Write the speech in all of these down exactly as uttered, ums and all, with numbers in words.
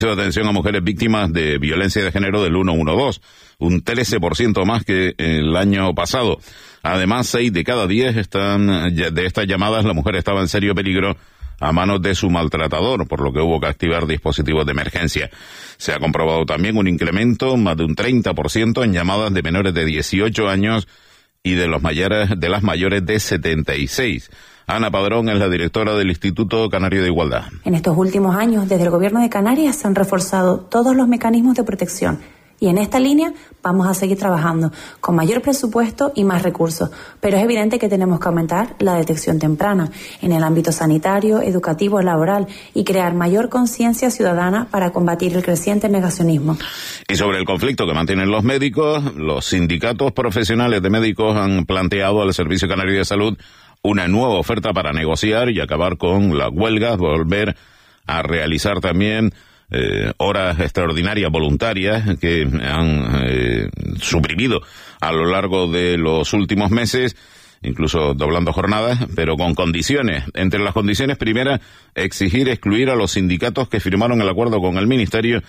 de atención a mujeres víctimas de violencia de género del ciento doce, un trece por ciento más que el año pasado. Además, seis de cada diez están, de estas llamadas, la mujer estaba en serio peligro a manos de su maltratador, por lo que hubo que activar dispositivos de emergencia. Se ha comprobado también un incremento, más de un treinta por ciento, en llamadas de menores de dieciocho años y de los mayores, de las mayores de setenta y seis. Ana Padrón es la directora del Instituto Canario de Igualdad. En estos últimos años, desde el Gobierno de Canarias, se han reforzado todos los mecanismos de protección. Y en esta línea vamos a seguir trabajando con mayor presupuesto y más recursos. Pero es evidente que tenemos que aumentar la detección temprana en el ámbito sanitario, educativo, laboral y crear mayor conciencia ciudadana para combatir el creciente negacionismo. Y sobre el conflicto que mantienen los médicos, los sindicatos profesionales de médicos han planteado al Servicio Canario de Salud una nueva oferta para negociar y acabar con las huelgas, volver a realizar también Eh, horas extraordinarias voluntarias que han eh, suprimido a lo largo de los últimos meses, incluso doblando jornadas, pero con condiciones. Entre las condiciones, primera, exigir excluir a los sindicatos que firmaron el acuerdo con el Ministerio,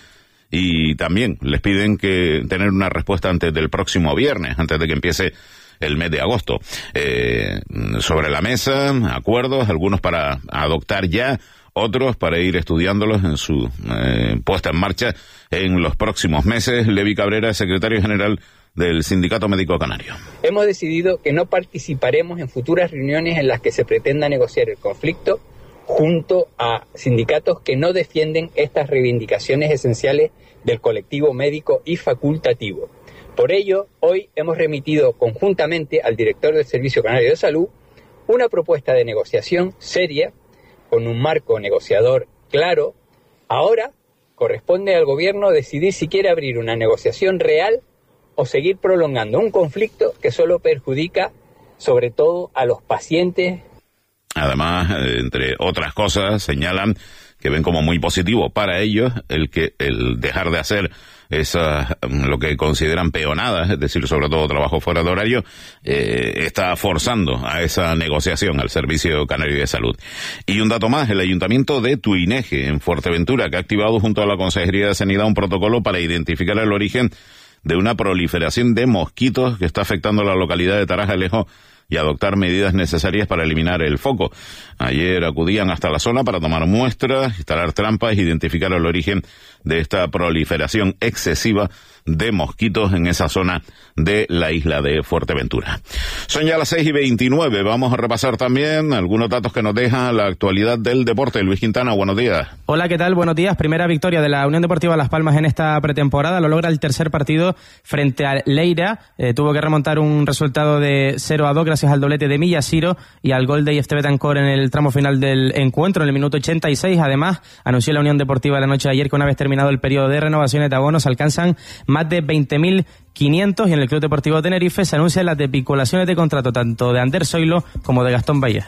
y también les piden que tener una respuesta antes del próximo viernes, antes de que empiece el mes de agosto. Eh, sobre la mesa, acuerdos, algunos para adoptar ya, otros para ir estudiándolos en su eh, puesta en marcha en los próximos meses. Levi Cabrera, secretario general del Sindicato Médico Canario. Hemos decidido que no participaremos en futuras reuniones en las que se pretenda negociar el conflicto junto a sindicatos que no defienden estas reivindicaciones esenciales del colectivo médico y facultativo. Por ello, hoy hemos remitido conjuntamente al director del Servicio Canario de Salud una propuesta de negociación seria, con un marco negociador claro. Ahora corresponde al gobierno decidir si quiere abrir una negociación real o seguir prolongando un conflicto que solo perjudica sobre todo a los pacientes. Además, entre otras cosas, señalan que ven como muy positivo para ellos el que el dejar de hacer esas, lo que consideran peonadas, es decir, sobre todo trabajo fuera de horario, eh, está forzando a esa negociación al Servicio Canario de Salud. Y un dato más, el Ayuntamiento de Tuineje, en Fuerteventura, que ha activado junto a la Consejería de Sanidad un protocolo para identificar el origen de una proliferación de mosquitos que está afectando la localidad de Tarajalejo y adoptar medidas necesarias para eliminar el foco. Ayer acudían hasta la zona para tomar muestras, instalar trampas, identificar el origen de esta proliferación excesiva de mosquitos en esa zona de la isla de Fuerteventura. Son ya las seis y veintinueve. Vamos a repasar también algunos datos que nos deja la actualidad del deporte. Luis Quintana, buenos días. Hola, ¿qué tal? Buenos días. Primera victoria de la Unión Deportiva Las Palmas en esta pretemporada. Lo logra el tercer partido frente al Leira. Eh, tuvo que remontar un resultado de cero a dos gracias al doblete de Millasiro y al gol de I F T Betancor en el tramo final del encuentro, en el minuto ochenta y seis. Además, anunció la Unión Deportiva la noche de ayer que una vez terminado el periodo de renovaciones de abonos alcanzan más de veinte mil quinientos, y en el Club Deportivo Tenerife se anuncian las desvinculaciones de contrato tanto de Ander Zoilo como de Gastón Valles.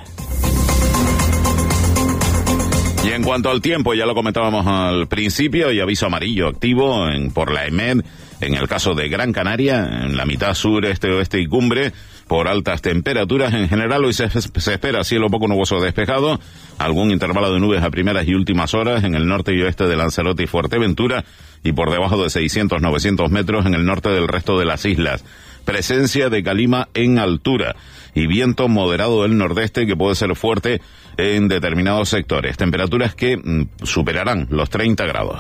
Y en cuanto al tiempo, ya lo comentábamos al principio, y aviso amarillo activo en, por la EMED, en el caso de Gran Canaria, en la mitad sur, este, oeste y cumbre, por altas temperaturas. En general, hoy se, se espera cielo poco nuboso despejado, algún intervalo de nubes a primeras y últimas horas en el norte y oeste de Lanzarote y Fuerteventura, y por debajo de seiscientos a novecientos metros en el norte del resto de las islas. Presencia de calima en altura y viento moderado del nordeste que puede ser fuerte en determinados sectores. Temperaturas que mm, superarán los treinta grados.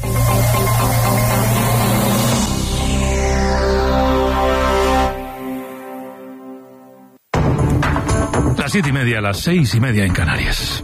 Las siete y media, las seis y media en Canarias.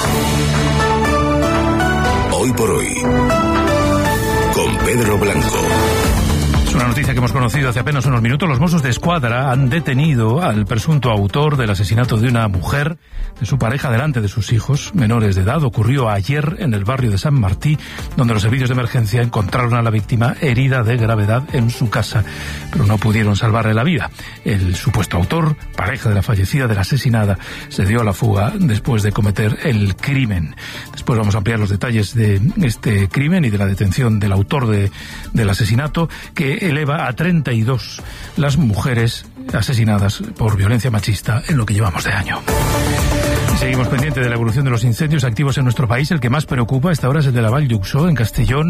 Hoy por hoy, con Pedro Blanco. Es una noticia que hemos conocido hace apenas unos minutos. Los Mossos de Escuadra han detenido al presunto autor del asesinato de una mujer, de su pareja, delante de sus hijos menores de edad. Ocurrió ayer en el barrio de San Martí, donde los servicios de emergencia encontraron a la víctima herida de gravedad en su casa, pero no pudieron salvarle la vida. El supuesto autor, pareja de la fallecida, de la asesinada, se dio a la fuga después de cometer el crimen. Después vamos a ampliar los detalles de este crimen y de la detención del autor de, del asesinato, que eleva a treinta y dos las mujeres asesinadas por violencia machista en lo que llevamos de año. Seguimos pendientes de la evolución de los incendios activos en nuestro país. El que más preocupa a esta hora es el de la Vall d'Uixó, en Castellón.